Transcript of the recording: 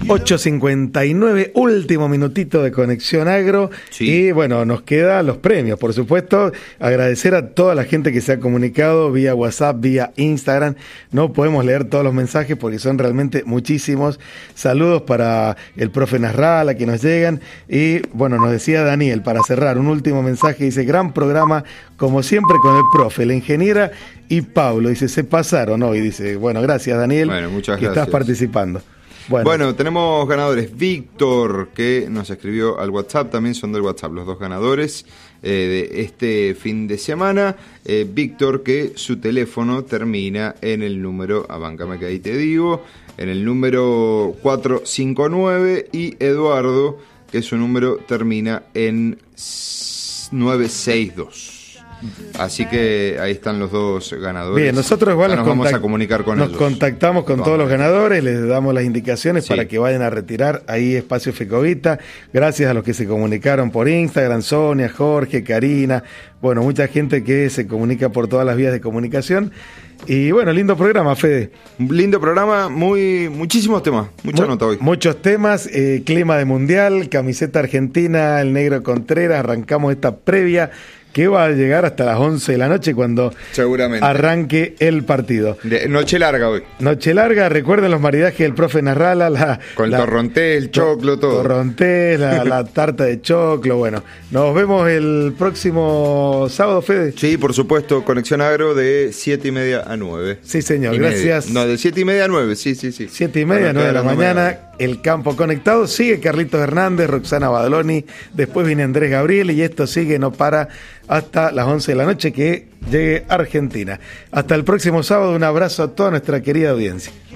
8:59, último minutito de Conexión Agro. Sí. Y bueno, nos quedan los premios, por supuesto. Agradecer a toda la gente que se ha comunicado vía WhatsApp, vía Instagram. No podemos leer todos los mensajes porque son realmente muchísimos. Saludos para el profe Nasralla que nos llegan. Y bueno, nos decía Daniel, para cerrar, un último mensaje. Dice, gran programa, como siempre, con el profe, la ingeniera y Pablo. Dice, se pasaron hoy. Dice, bueno, gracias Daniel, bueno, muchas que gracias. Estás participando. Bueno, tenemos ganadores. Víctor, que nos escribió al WhatsApp, también son del WhatsApp los dos ganadores de este fin de semana. Víctor, que su teléfono termina en el número, abáncame que ahí te digo, en el número 459, y Eduardo, que su número termina en 962. Así que ahí están los dos ganadores. Bien, nosotros igual nos vamos a comunicar con ellos. Nos contactamos con todos los ganadores, les damos las indicaciones para que vayan a retirar ahí Espacio Fecovita. Gracias a los que se comunicaron por Instagram, Sonia, Jorge, Karina, bueno, mucha gente que se comunica por todas las vías de comunicación. Y bueno, lindo programa, Fede. Lindo programa, muchísimos temas, mucha nota hoy. Muchos temas, clima de mundial, camiseta argentina, el negro Contreras, arrancamos esta previa que va a llegar hasta las 11 de la noche cuando seguramente arranque el partido. Noche larga hoy. Noche larga, recuerden los maridajes del profe Nasralla. Con el torrontés, el choclo, todo. Torrontés, la tarta de choclo, bueno. Nos vemos el próximo sábado, Fede. Sí, por supuesto, Conexión Agro de 7:30 a 9. Sí, señor, gracias. No, de 7:30 a 9, sí. 7:30 a 9 de la mañana. El campo conectado, sigue Carlitos Hernández, Roxana Badaloni, después viene Andrés Gabriel y esto sigue, no para hasta las 11 de la noche que llegue Argentina. Hasta el próximo sábado, un abrazo a toda nuestra querida audiencia.